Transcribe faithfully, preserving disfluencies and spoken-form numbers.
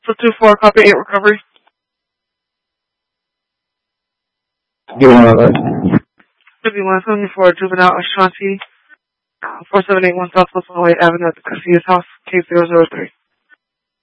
So two four, copy eight recovery. You want to fifty-one seventy-four, Juvenile Ashanti, four seven eight one South West one oh eight Avenue at the Casillas House, case zero zero three.